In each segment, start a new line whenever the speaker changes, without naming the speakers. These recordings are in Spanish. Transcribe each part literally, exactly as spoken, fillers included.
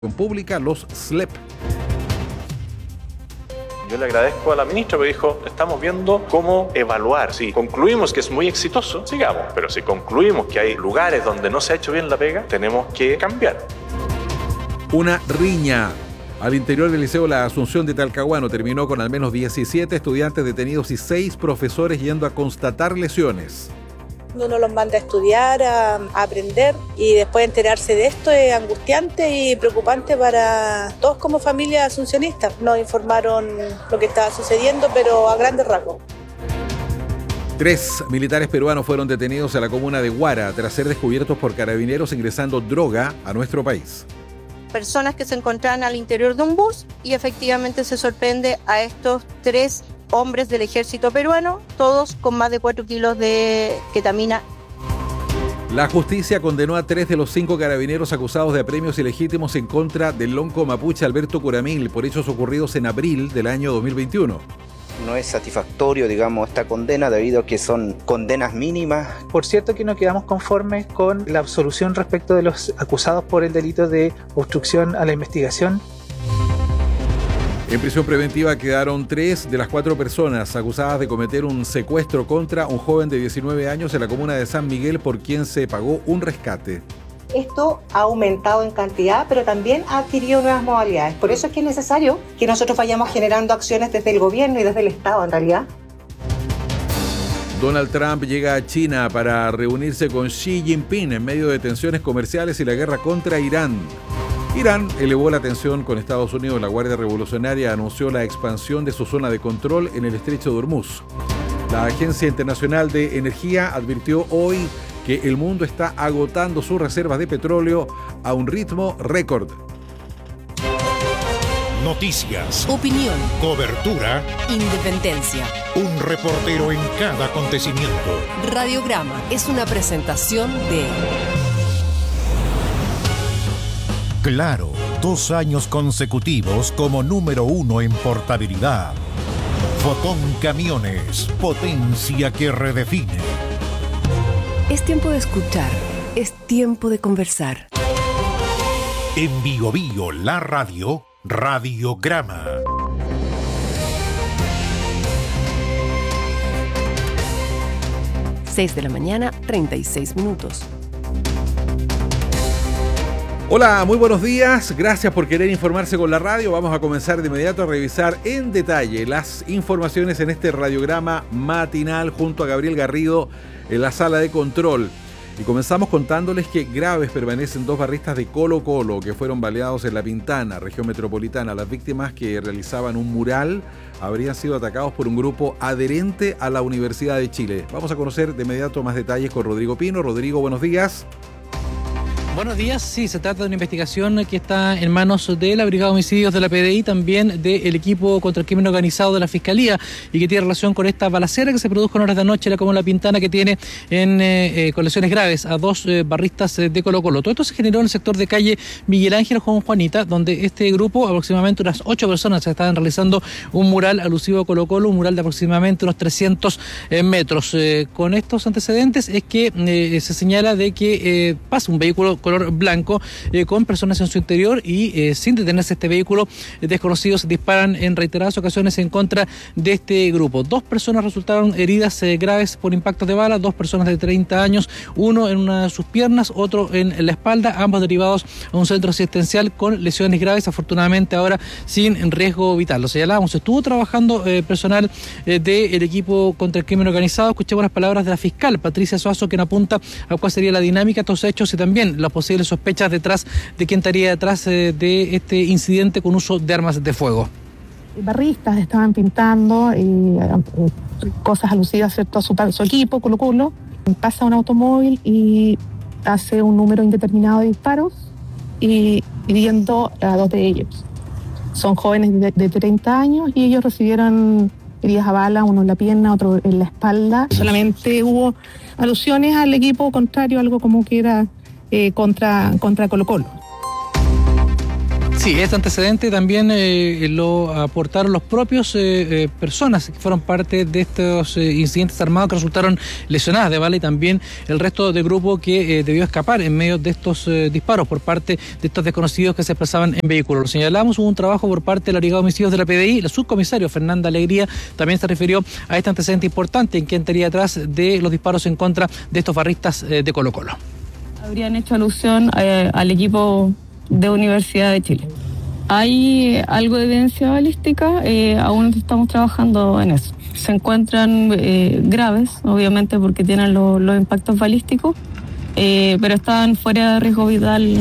pública, los S L E P.
Yo le agradezco a la ministra porque dijo, estamos viendo cómo evaluar. Si concluimos que es muy exitoso, sigamos. Pero si concluimos que hay lugares donde no se ha hecho bien la pega, tenemos que cambiar.
Una riña al interior del Liceo La Asunción de Talcahuano terminó con al menos diecisiete estudiantes detenidos y seis profesores yendo a constatar lesiones.
Uno los manda a estudiar, a, a aprender, y después enterarse de esto es angustiante y preocupante para todos como familia asuncionista. Nos informaron lo que estaba sucediendo, pero a grandes rasgos.
Tres militares peruanos fueron detenidos en la comuna de Huara tras ser descubiertos por carabineros ingresando droga a nuestro país.
Personas que se encontraban al interior de un bus y efectivamente se sorprende a estos tres hombres del ejército peruano, todos con más de cuatro kilos de ketamina.
La justicia condenó a tres de los cinco carabineros acusados de apremios ilegítimos en contra del lonco mapuche Alberto Curamil por hechos ocurridos en abril del año dos mil veintiuno.
No es satisfactorio, digamos, esta condena debido a que son condenas mínimas.
Por cierto que no quedamos conformes con la absolución respecto de los acusados por el delito de obstrucción a la investigación.
En prisión preventiva quedaron tres de las cuatro personas acusadas de cometer un secuestro contra un joven de diecinueve años en la comuna de San Miguel por quien se pagó un rescate.
Esto ha aumentado en cantidad, pero también ha adquirido nuevas modalidades. Por eso es que es necesario que nosotros vayamos generando acciones desde el gobierno y desde el Estado, en realidad.
Donald Trump llega a China para reunirse con Xi Jinping en medio de tensiones comerciales y la guerra contra Irán. Irán elevó la tensión con Estados Unidos. La Guardia Revolucionaria anunció la expansión de su zona de control en el estrecho de Hormuz. La Agencia Internacional de Energía advirtió hoy que el mundo está agotando sus reservas de petróleo a un ritmo récord.
Noticias,
opinión,
cobertura,
independencia.
Un reportero en cada acontecimiento.
Radiograma es una presentación de
Claro, dos años consecutivos como número uno en portabilidad. Fotón Camiones, potencia que redefine.
Es tiempo de escuchar, es tiempo de conversar.
En Bio Bio, la radio, Radiograma.
seis de la mañana, treinta y seis minutos.
Hola, muy buenos días. Gracias por querer informarse con la radio. Vamos a comenzar de inmediato a revisar en detalle las informaciones en este radiograma matinal junto a Gabriel Garrido en la sala de control. Y comenzamos contándoles que graves permanecen dos barristas de Colo Colo que fueron baleados en La Pintana, región metropolitana. Las víctimas, que realizaban un mural, habrían sido atacados por un grupo adherente a la Universidad de Chile. Vamos a conocer de inmediato más detalles con Rodrigo Pino. Rodrigo, buenos días.
Buenos días, sí, se trata de una investigación que está en manos de la Brigada de Homicidios de la P D I, también del equipo contra el crimen organizado de la Fiscalía, y que tiene relación con esta balacera que se produjo en horas de anoche en la comuna de La Pintana, que tiene en eh, eh, con lesiones graves a dos eh, barristas eh, de Colo Colo. Todo esto se generó en el sector de calle Miguel Ángel Juan Juanita, donde este grupo, aproximadamente unas ocho personas, estaban realizando un mural alusivo a Colo Colo, un mural de aproximadamente unos trescientos eh, metros. Eh, con estos antecedentes es que eh, se señala de que eh, pasa un vehículo color blanco eh, con personas en su interior y eh, sin detenerse este vehículo, eh, desconocidos disparan en reiteradas ocasiones en contra de este grupo. Dos personas resultaron heridas eh, graves por impactos de bala, dos personas de treinta años, uno en una de sus piernas, otro en la espalda, ambos derivados a un centro asistencial con lesiones graves, afortunadamente ahora sin riesgo vital. Lo señalábamos, estuvo trabajando eh, personal eh, del equipo contra el crimen organizado. Escuchemos las palabras de la fiscal Patricia Suazo, quien apunta a cuál sería la dinámica de estos hechos y también las posibles sospechas detrás de quién estaría detrás eh, de este incidente con uso de armas de fuego.
Barristas estaban pintando y, eh, cosas alusivas, ¿cierto?, a su, su equipo, Colo Colo. Pasa un automóvil y hace un número indeterminado de disparos y hiriendo a dos de ellos. Son jóvenes de, de treinta años y ellos recibieron heridas a bala, uno en la pierna, otro en la espalda. Solamente hubo alusiones al equipo contrario, algo como que era Eh, contra, contra Colo Colo.
Sí, este antecedente también eh, lo aportaron los propios eh, eh, personas que fueron parte de estos eh, incidentes armados que resultaron lesionadas de bala y también el resto del grupo que eh, debió escapar en medio de estos eh, disparos por parte de estos desconocidos que se desplazaban en vehículos. Lo señalamos, hubo un trabajo por parte de la Brigada de Homicidios de la P D I. La subcomisario Fernanda Alegría también se refirió a este antecedente importante en quien estaría atrás de los disparos en contra de estos barristas eh, de Colo Colo.
Habrían hecho alusión eh, al equipo de Universidad de Chile. Hay algo de evidencia balística, eh, aún estamos trabajando en eso. Se encuentran eh, graves, obviamente porque tienen lo, los impactos balísticos, eh, pero están fuera de riesgo vital.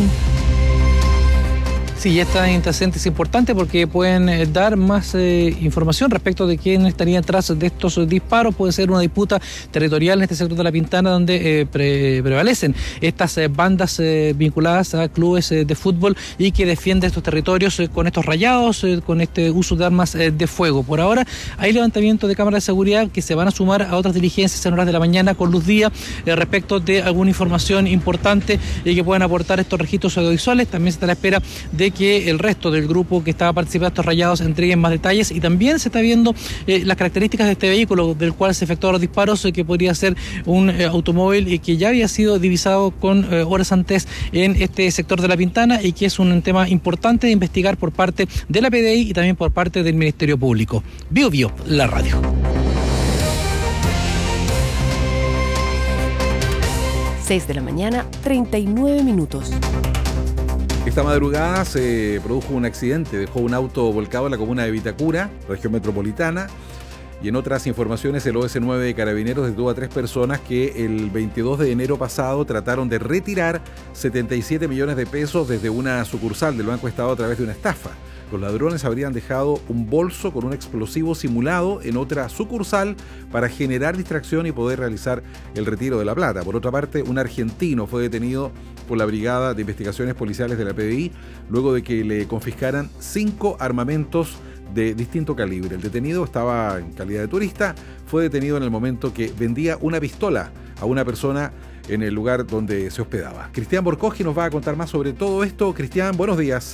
Sí, este antecedente es importante porque pueden eh, dar más eh, información respecto de quién estaría atrás de estos disparos. Puede ser una disputa territorial en este sector de La Pintana donde eh, pre prevalecen estas eh, bandas eh, vinculadas a clubes eh, de fútbol y que defienden estos territorios eh, con estos rayados, eh, con este uso de armas eh, de fuego. Por ahora hay levantamiento de cámaras de seguridad que se van a sumar a otras diligencias en horas de la mañana con luz día eh, respecto de alguna información importante y que puedan aportar estos registros audiovisuales. También se está a la espera de que el resto del grupo que estaba participando en estos rayados entreguen más detalles y también se está viendo eh, las características de este vehículo del cual se efectuaron los disparos, eh, que podría ser un eh, automóvil y que ya había sido divisado con eh, horas antes en este sector de La Pintana y que es un tema importante de investigar por parte de la P D I y también por parte del Ministerio Público. Bio Bio, la radio.
seis de la mañana, treinta y nueve minutos.
Esta madrugada se produjo un accidente, dejó un auto volcado en la comuna de Vitacura, región metropolitana, y en otras informaciones el O S nueve de Carabineros detuvo a tres personas que el veintidós de enero pasado trataron de retirar setenta y siete millones de pesos desde una sucursal del Banco Estado a través de una estafa. Los ladrones habrían dejado un bolso con un explosivo simulado en otra sucursal para generar distracción y poder realizar el retiro de la plata. Por otra parte, un argentino fue detenido por la Brigada de Investigaciones Policiales de la P D I luego de que le confiscaran cinco armamentos de distinto calibre. El detenido estaba en calidad de turista, fue detenido en el momento que vendía una pistola a una persona en el lugar donde se hospedaba. Cristian Borcoski nos va a contar más sobre todo esto. Cristian, buenos días.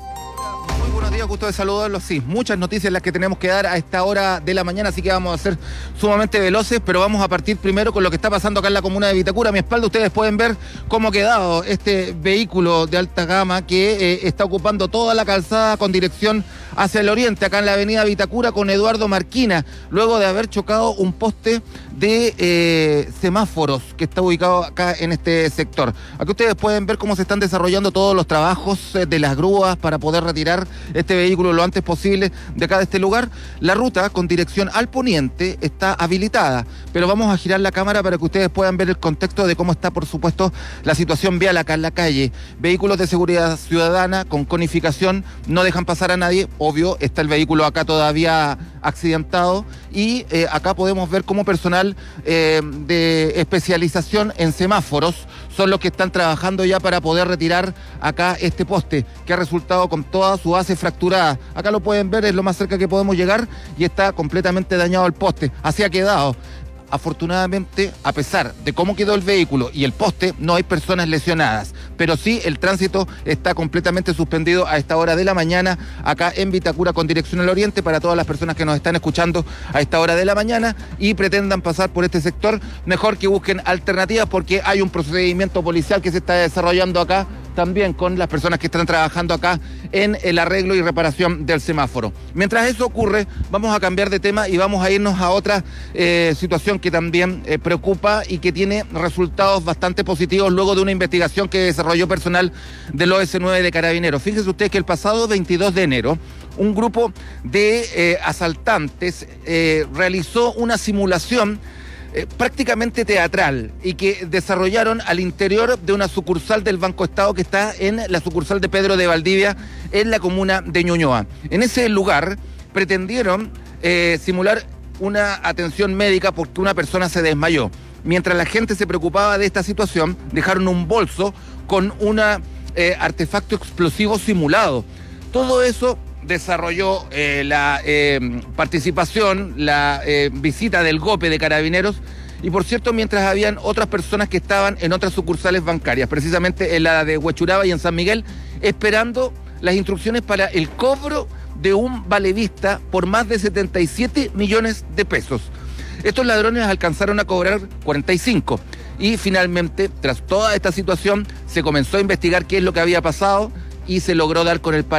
Muy buenos días, gusto de saludarlos. Sí, muchas noticias las que tenemos que dar a esta hora de la mañana, así que vamos a ser sumamente veloces, pero vamos a partir primero con lo que está pasando acá en la comuna de Vitacura. A mi espalda ustedes pueden ver cómo ha quedado este vehículo de alta gama que eh, está ocupando toda la calzada con dirección hacia el oriente, acá en la avenida Vitacura con Eduardo Marquina, luego de haber chocado un poste de eh, semáforos que está ubicado acá en este sector. Aquí ustedes pueden ver cómo se están desarrollando todos los trabajos de las grúas para poder retirar este vehículo lo antes posible de acá de este lugar. La ruta con dirección al poniente está habilitada, pero vamos a girar la cámara para que ustedes puedan ver el contexto de cómo está, por supuesto, la situación vial acá en la calle. Vehículos de seguridad ciudadana con conificación no dejan pasar a nadie. Obvio, está el vehículo acá todavía accidentado y eh, acá podemos ver cómo personal eh, de especialización en semáforos son los que están trabajando ya para poder retirar acá este poste que ha resultado con toda su base fracturada. Acá lo pueden ver, es lo más cerca que podemos llegar y está completamente dañado el poste. Así ha quedado. Afortunadamente, a pesar de cómo quedó el vehículo y el poste, no hay personas lesionadas, pero sí el tránsito está completamente suspendido a esta hora de la mañana acá en Vitacura con dirección al oriente para todas las personas que nos están escuchando a esta hora de la mañana y pretendan pasar por este sector, mejor que busquen alternativas porque hay un procedimiento policial que se está desarrollando acá también con las personas que están trabajando acá en el arreglo y reparación del semáforo. Mientras eso ocurre, vamos a cambiar de tema y vamos a irnos a otra eh, situación que también eh, preocupa y que tiene resultados bastante positivos luego de una investigación que desarrolló personal del O S nueve de Carabineros. Fíjense ustedes que el pasado veintidós de enero, un grupo de eh, asaltantes eh, realizó una simulación Eh, prácticamente teatral y que desarrollaron al interior de una sucursal del Banco Estado que está en la sucursal de Pedro de Valdivia en la comuna de Ñuñoa. En ese lugar pretendieron eh, simular una atención médica porque una persona se desmayó. Mientras la gente se preocupaba de esta situación, dejaron un bolso con un eh, artefacto explosivo simulado. Todo eso desarrolló eh, la eh, participación, la eh, visita del GOPE de Carabineros y por cierto mientras habían otras personas que estaban en otras sucursales bancarias, precisamente en la de Huechuraba y en San Miguel, esperando las instrucciones para el cobro de un valevista por más de setenta y siete millones de pesos. Estos ladrones alcanzaron a cobrar cuarenta y cinco y finalmente, tras toda esta situación, se comenzó a investigar qué es lo que había pasado y se logró dar con el